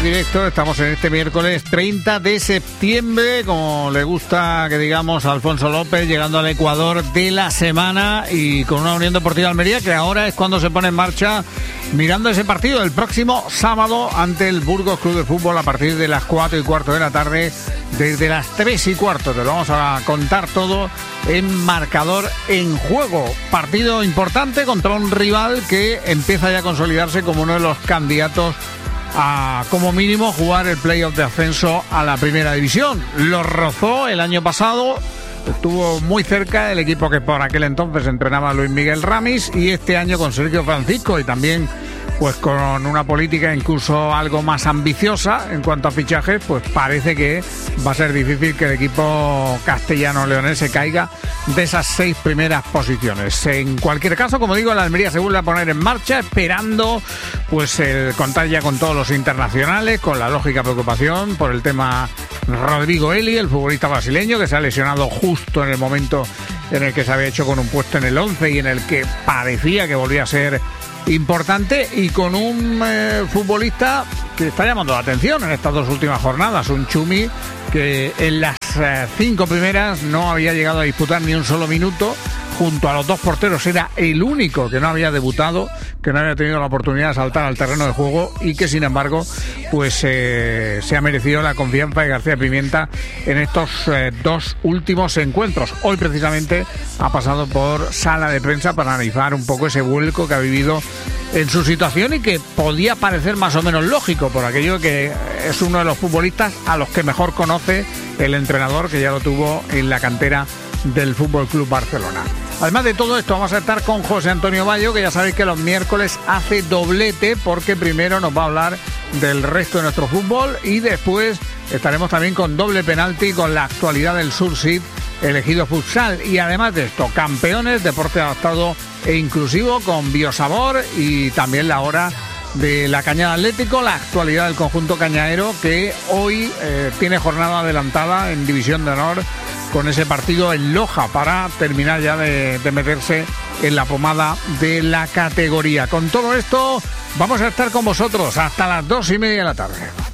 directo. Estamos en este miércoles 30 de septiembre, como le gusta que digamos a Alfonso López, llegando al Ecuador de la semana y con una Unión Deportiva Almería que ahora es cuando se pone en marcha mirando ese partido el próximo sábado ante el Burgos Club de Fútbol a partir de las 4:15 de la tarde, desde las 3:15. Te lo vamos a contar todo en Marcador en Juego. Partido importante contra un rival que empieza ya a consolidarse como uno de los candidatos a, como mínimo, jugar el playoff de ascenso a la primera división. Lo rozó el año pasado, estuvo muy cerca el equipo que por aquel entonces entrenaba a Luis Miguel Ramis, y este año con Sergio Francisco y también pues con una política incluso algo más ambiciosa en cuanto a fichajes, pues parece que va a ser difícil que el equipo castellano-leonés se caiga de esas 6 primeras posiciones. En cualquier caso, como digo, la Almería se vuelve a poner en marcha, esperando pues el contar ya con todos los internacionales, con la lógica preocupación por el tema Rodrigo Eli, el futbolista brasileño, que se ha lesionado justo en el momento en el que se había hecho con un puesto en el 11 y en el que parecía que volvía a ser importante, y con un futbolista que está llamando la atención en estas 2 últimas jornadas, un Chumi que en las 5 primeras no había llegado a disputar ni un solo minuto. Junto a los 2 porteros era el único que no había debutado, que no había tenido la oportunidad de saltar al terreno de juego, y que sin embargo pues se ha merecido la confianza de García Pimienta en estos 2 últimos encuentros. Hoy precisamente ha pasado por sala de prensa para analizar un poco ese vuelco que ha vivido en su situación y que podía parecer más o menos lógico por aquello que es uno de los futbolistas a los que mejor conoce el entrenador, que ya lo tuvo en la cantera del Fútbol Club Barcelona. Además de todo esto, vamos a estar con José Antonio Bayo, que ya sabéis que los miércoles hace doblete, porque primero nos va a hablar del resto de nuestro fútbol y después estaremos también con doble penalti con la actualidad del Sursit elegido futsal. Y además de esto, campeones, deporte adaptado e inclusivo con biosabor, y también la hora de la Cañada Atlético, la actualidad del conjunto cañaero, que hoy tiene jornada adelantada en División de Honor con ese partido en Loja para terminar ya de meterse en la pomada de la categoría. Con todo esto vamos a estar con vosotros hasta las 2:30 de la tarde.